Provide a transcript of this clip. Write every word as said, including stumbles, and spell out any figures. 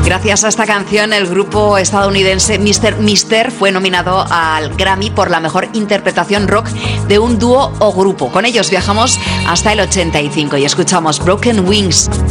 Gracias a esta canción, el grupo estadounidense mister Mister fue nominado al Grammy por la mejor interpretación rock de un dúo o grupo. Con ellos viajamos hasta el ochenta y cinco y escuchamos Broken Wings.